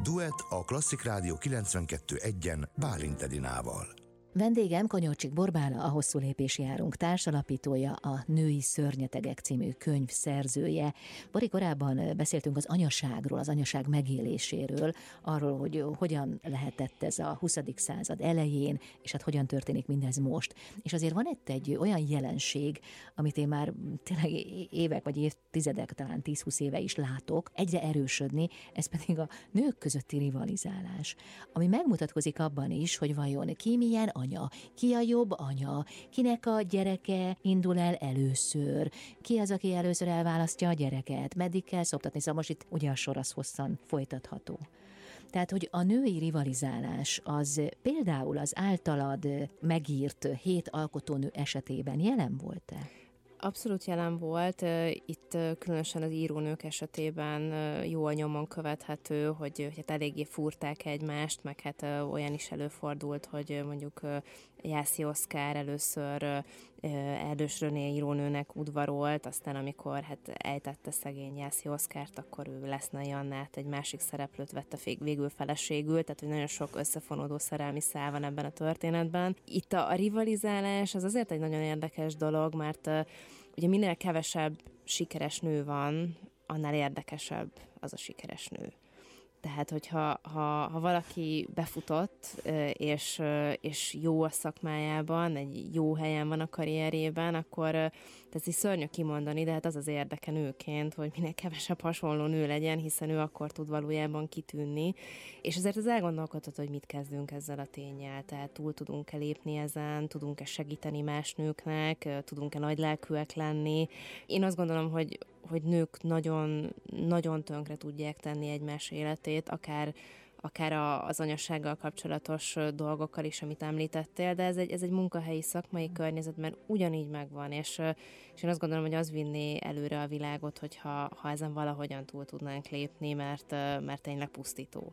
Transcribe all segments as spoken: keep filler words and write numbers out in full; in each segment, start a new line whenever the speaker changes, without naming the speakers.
Duett a Klasszik Rádió kilencvenkettő egyen Bálint Edinával.
Vendégem Konyolcsik Borbála, a Hosszú lépés járunk társalapítója, a Női szörnyetegek című könyv szerzője. Bori, korábban beszéltünk az anyaságról, az anyaság megéléséről, arról, hogy hogyan lehetett ez a huszadik század elején, és hát hogyan történik mindez most. És azért van itt egy olyan jelenség, amit én már tényleg évek vagy évtizedek, talán tíz-húsz éve is látok, egyre erősödni, ez pedig a nők közötti rivalizálás, ami megmutatkozik abban is, hogy vajon ki milyen anya, ki a jobb anya, kinek a gyereke indul el először, ki az, aki először elválasztja a gyereket, meddig kell szoptatni, szóval most itt ugye a sor az hosszan folytatható. Tehát, hogy a női rivalizálás az például az általad megírt hét alkotónő esetében jelen volt-e?
Abszolút jelen volt. Itt különösen az írónők esetében jól nyomon követhető, hogy, hogy hát eléggé fúrták egymást, meg hát olyan is előfordult, hogy mondjuk Jászi Oszkár először Erdős René írónőnek udvarolt, aztán amikor hát ejtette szegény Jászi Oszkárt, akkor ő Lesznai Annát, egy másik szereplőt vette végül feleségül, tehát hogy nagyon sok összefonódó szerelmi szál van ebben a történetben. Itt a, a rivalizálás az azért egy nagyon érdekes dolog, mert ugye minél kevesebb sikeres nő van, annál érdekesebb az a sikeres nő. Tehát, hogyha ha, ha valaki befutott, és, és jó a szakmájában, egy jó helyen van a karrierjében, akkor ez így szörnyű kimondani, de hát az az érdeke nőként, hogy minél kevesebb hasonló nő legyen, hiszen ő akkor tud valójában kitűnni. És azért az elgondolkodhat, hogy mit kezdünk ezzel a ténnyel. Tehát túl tudunk-e lépni ezen, tudunk-e segíteni más nőknek, tudunk-e nagylelkűek lenni. Én azt gondolom, hogy hogy nők nagyon, nagyon tönkre tudják tenni egymás életét, akár, akár a, az anyasággal kapcsolatos dolgokkal is, amit említettél, de ez egy, ez egy munkahelyi szakmai környezet, mert ugyanígy megvan, és, és én azt gondolom, hogy az vinné előre a világot, hogyha ha ezen valahogyan túl tudnánk lépni, mert, mert tényleg pusztító.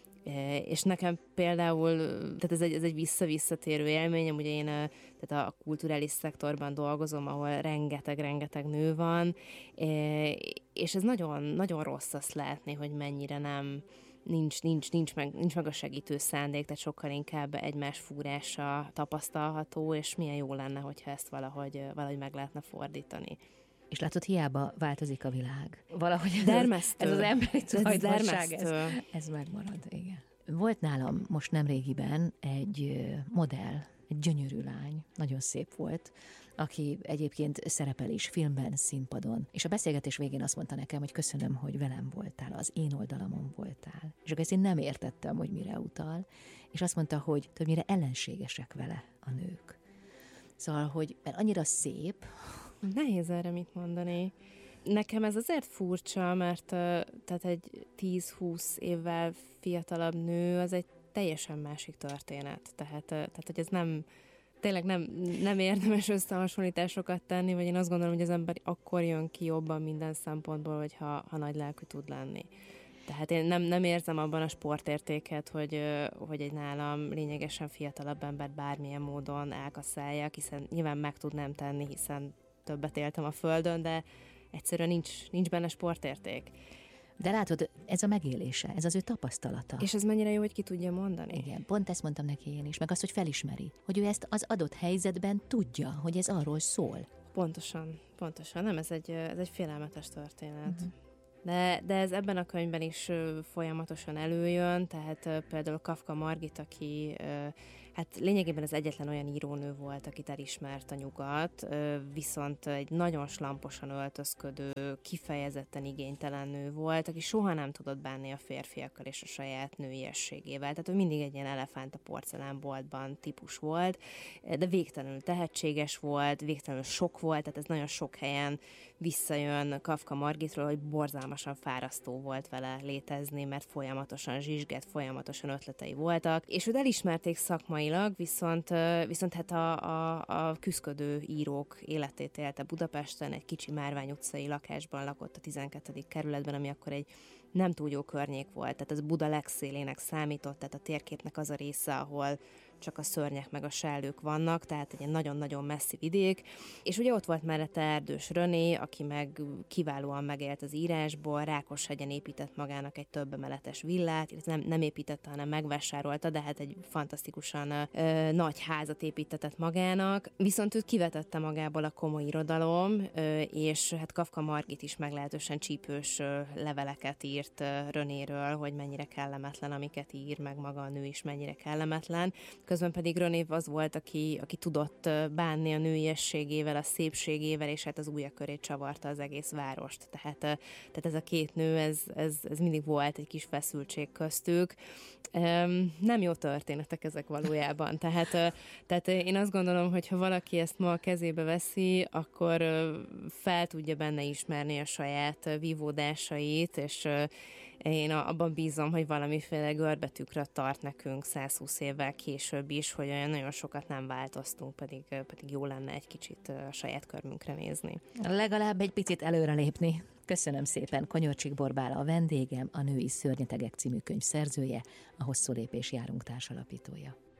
És nekem például, tehát ez egy, ez egy vissza-visszatérő élményem, ugye én tehát a kulturális szektorban dolgozom, ahol rengeteg-rengeteg nő van, és ez nagyon, nagyon rossz azt látni, hogy mennyire nem, nincs, nincs, nincs, meg, nincs meg a segítő szándék, tehát sokkal inkább egymás fúrása tapasztalható, és milyen jó lenne, hogyha ezt valahogy, valahogy meg lehetne fordítani.
És látod, hiába változik a világ. Valahogy
dermesztő.
Ez az emberi tulajdonság,
ez,
ez, ez megmarad, igen. Volt nálam most nemrégiben egy modell, egy gyönyörű lány, nagyon szép volt, aki egyébként szerepel is filmben, színpadon. És a beszélgetés végén azt mondta nekem, hogy köszönöm, hogy velem voltál, az én oldalamon voltál. És akkor ezt én nem értettem, hogy mire utal. És azt mondta, hogy többnyire ellenségesek vele a nők. Szóval, hogy mert annyira szép.
Nehéz erre mit mondani. Nekem ez azért furcsa, mert tehát egy tíz-húsz évvel fiatalabb nő, az egy teljesen másik történet. Tehát, tehát hogy ez nem, tényleg nem, nem érdemes összehasonlításokat tenni, vagy én azt gondolom, hogy az ember akkor jön ki jobban minden szempontból, hogyha ha nagy lelkű tud lenni. Tehát én nem, nem érzem abban a sportértéket, hogy, hogy egy nálam lényegesen fiatalabb embert bármilyen módon elkasszáljak, hiszen nyilván meg tudnám tenni, hiszen többet éltem a földön, de egyszerűen nincs, nincs benne sportérték.
De látod, ez a megélése, ez az ő tapasztalata.
És ez mennyire jó, hogy ki tudja mondani?
Igen, pont ezt mondtam neki én is, meg azt, hogy felismeri, hogy ő ezt az adott helyzetben tudja, hogy ez arról szól.
Pontosan, pontosan. Nem, ez egy, ez egy félelmetes történet. Uh-huh. De, de ez ebben a könyvben is folyamatosan előjön, tehát például Kafka Margit, aki hát lényegében az egyetlen olyan írónő volt, akit elismert a nyugat, viszont egy nagyon slamposan öltözködő, kifejezetten igénytelen nő volt, aki soha nem tudott bánni a férfiakkal és a saját nőiességével. Tehát ő mindig egy ilyen elefánt a porcelánboltban típus volt, de végtelenül tehetséges volt, végtelenül sok volt, tehát ez nagyon sok helyen visszajön Kafka Margitról, hogy borzalmasan fárasztó volt vele létezni, mert folyamatosan zsizsgett, folyamatosan ötletei voltak, és őt elismerték szakmailag, viszont, viszont hát a, a, a küszködő írók életét élte Budapesten, egy kicsi Márvány utcai lakásban lakott a tizenkettedik kerületben, ami akkor egy nem túl jó környék volt, tehát ez Buda legszélének számított, tehát a térképnek az a része, ahol csak a szörnyek meg a sellők vannak, tehát egy nagyon-nagyon messzi vidék, és ugye ott volt mellette Erdős René, aki meg kiválóan megélt az írásból, Rákoshegyen épített magának egy több emeletes villát, nem, nem építette, hanem megvásárolta, de hát egy fantasztikusan ö, nagy házat építetett magának, viszont őt kivetette magából a komoly irodalom, ö, és hát Kafka Margit is meglehetősen csípős ö, leveleket írt ö, Renéről, hogy mennyire kellemetlen, amiket ír, meg maga a nő is mennyire kellemetlen. Közben pedig René az volt, aki, aki tudott bánni a nőiességével, a szépségével, és hát az ujja köré csavarta az egész várost. Tehát, tehát ez a két nő, ez, ez, ez mindig volt egy kis feszültség köztük. Nem jó történetek ezek valójában. Tehát, tehát én azt gondolom, hogy ha valaki ezt ma a kezébe veszi, akkor fel tudja benne ismerni a saját vívódásait, és én abban bízom, hogy valamiféle görbetükröt tart nekünk száz húsz évvel később is, hogy olyan nagyon sokat nem változtunk, pedig, pedig jó lenne egy kicsit a saját körmünkre nézni.
Legalább egy picit előrelépni. Köszönöm szépen, Konyorcsik Borbála a vendégem, a Női Szörnyetegek című könyv szerzője, a Hosszú lépés járunk társalapítója.